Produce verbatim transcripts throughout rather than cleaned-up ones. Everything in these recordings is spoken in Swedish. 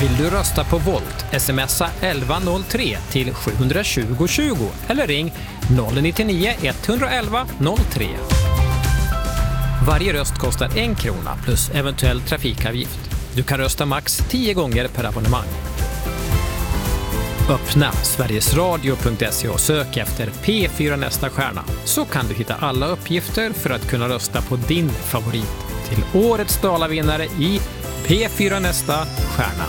Vill du rösta på Volt? Smsa elva noll tre till sju tjugo tjugo eller ring noll nio nio ett ett ett noll tre. Varje röst kostar en krona plus eventuell trafikavgift. Du kan rösta max tio gånger per abonnemang. Öppna sverigesradio punkt se och sök efter P fyra nästa stjärna, så kan du hitta alla uppgifter för att kunna rösta på din favorit till årets dalavinnare i P fyra nästa stjärna.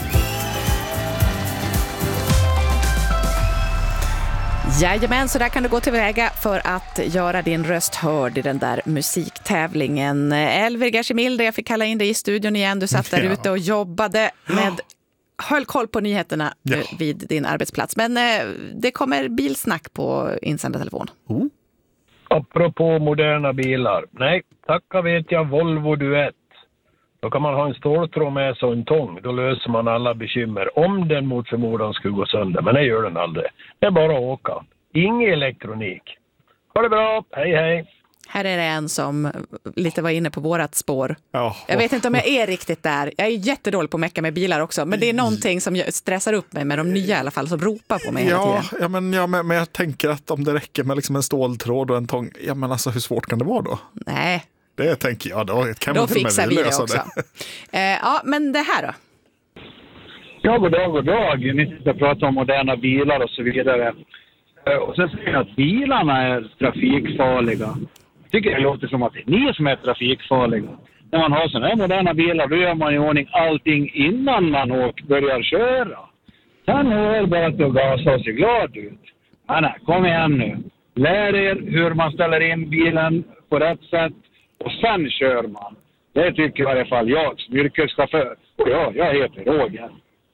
Jajamän, så där kan du gå tillväga för att göra din röst hörd i den där musiktävlingen. Elvir Gashimilde, jag fick kalla in dig i studion igen. Du satt där ja. ute och jobbade med, höll koll på nyheterna ja. vid din arbetsplats. Men det kommer bilsnack på insändartelefon. Oh. Apropå moderna bilar. Nej, tacka vet jag Volvo Duett. Då kan man ha en ståltråd med så en tång. Då löser man alla bekymmer om den mot förmodan skulle gå sönder. Men det gör den aldrig. Det är bara att åka. Ingen elektronik. Ha det bra. Hej hej. Här är det en som lite var inne på vårat spår. Oh. Jag vet inte om jag är riktigt där. Jag är jättedålig på att mecka med bilar också. Men det är någonting som stressar upp mig med de nya i alla fall. Som ropar på mig ja, hela tiden. Ja, men, ja men, men jag tänker att om det räcker med liksom en ståltråd och en tång. Ja, men alltså hur svårt kan det vara då? Nej. Det tänker jag, då kan då man fixar vi det lösa också. Det. eh, ja, men det här då? Ja, god dag, god dag. Ni sitter och pratar om moderna bilar och så vidare. Eh, och sen säger jag att bilarna är trafikfarliga. Jag tycker det låter som att det är ni som är trafikfarliga. När man har sådana här moderna bilar, då gör man i ordning allting innan man åker, börjar köra. Sen är det bara att gasa och se glad ut. Ja, nej, kom igen nu. Lär er hur man ställer in bilen på rätt sätt. Och sen kör man. Det tycker i varje fall jag som yrkeschaufför. Och ja, jag heter Roger.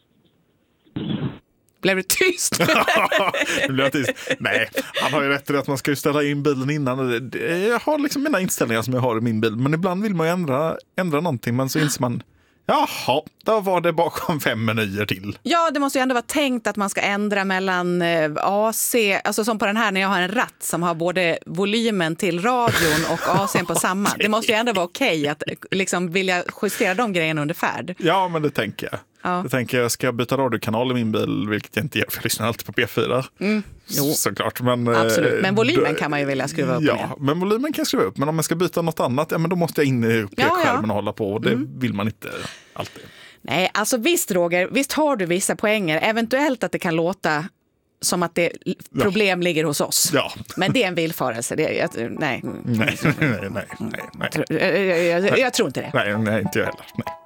Blev du tyst? Blev tyst? Nej, han har ju rätt i att man ska ju ställa in bilen innan. Jag har liksom mina inställningar som jag har i min bil. Men ibland vill man ju ändra, ändra någonting. Men så inser man, jaha, då var det bakom fem menyer till. Ja, det måste ju ändå vara tänkt att man ska ändra mellan A C, alltså som på den här när jag har en ratt som har både volymen till radion och A C:n på samma. Det måste ju ändå vara okej att liksom vilja justera de grejerna under färd. Ja, men det tänker jag. Ja. Jag tänker jag ska byta radiokanal i min bil, vilket jag inte gör för jag lyssnar alltid på P fyra. Mm. Jo. Såklart. Men, absolut, men volymen då, kan man ju vilja skruva upp. Ja, med. men volymen kan jag skruva upp. Men om jag ska byta något annat, ja men då måste jag in i pekskärmen ja, ja. och hålla på. Och det mm. vill man inte alltid. Nej, alltså visst Roger, visst har du vissa poänger. Eventuellt att det kan låta som att det problem ja. ligger hos oss. Ja. Men det är en villfarelse. Det, jag, nej. Nej, nej, nej, nej, nej. Jag, jag, jag, jag tror inte det. Nej, nej inte jag heller. Nej.